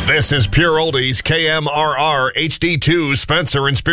This is Pure Oldies, KMRR HD2, Spencer and Spear.